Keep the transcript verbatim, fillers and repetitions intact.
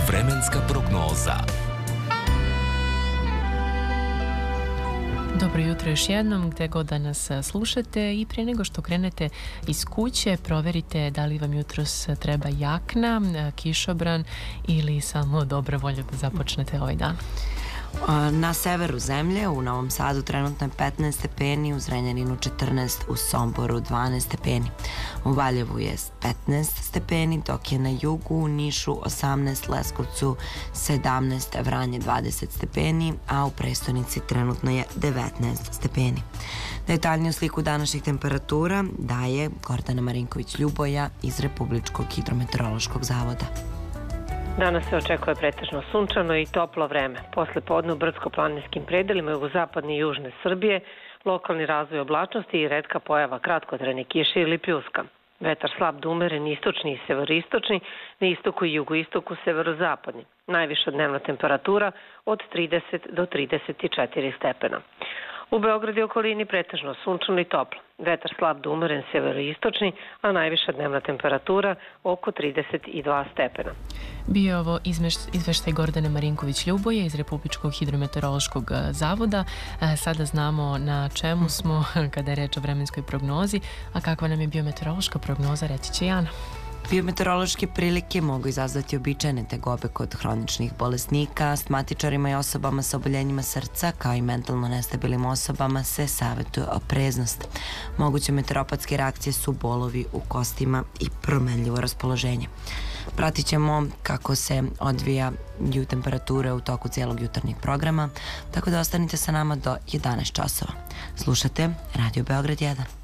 Vremenska prognoza. Dobro jutro još jednom, gde god da nas slušate, i prije nego što krenete iz kuće, proverite da li vam jutros treba jakna, kišobran ili samo dobra volja da započnete ovaj dan. Na severu zemlje, u Novom Sadu trenutno je petnaest stepeni, u Zrenjaninu četrnaest, u Somboru dvanaest stepeni. U Valjevu je petnaest stepeni, dok je na jugu u Nišu osamnaest, Leskovcu sedamnaest, Vranje dvadeset stepeni, a u prestonici trenutno je devetnaest stepeni. Detaljniju sliku današnjih temperatura daje Gordana Marinković-Ljuboja iz Republičkog hidrometeorološkog zavoda. Danas se očekuje pretežno sunčano i toplo vreme. Posle podne u brdsko-planinskim predelima jugozapadne i južne Srbije lokalni razvoj oblačnosti i retka pojava kratkotrajne kiše ili pljuska. Vetar slab do umeren istočni i severistočni, na istoku i jugoistoku severozapadni. Najviša dnevna temperatura od trideset do trideset četiri stepena. U Beogradu i okolini pretežno sunčano i toplo. Vetar slab do umeren severoistočni, a najviša dnevna temperatura oko trideset dva stepena. Bio je ovo izveštaj Gordane Marinković-Ljuboje iz Republičkog hidrometeorološkog zavoda. Sada znamo na čemu smo kada je reč o vremenskoj prognozi, a kakva nam je biometeorološka prognoza, reći će Jana. Biometeorološke prilike mogu izazvati običajne tegobe kod hroničnih bolesnika, astmatičarima i osobama sa oboljenjima srca, kao i mentalno nestabilnim osobama se savjetuje opreznost. Moguće meteoropatske reakcije su bolovi u kostima i promenljivo raspoloženje. Pratit ćemo kako se odvijaju temperature u toku cijelog jutarnjeg programa, tako da ostanite sa nama do jedanaest časova. Slušate Radio Beograd jedan.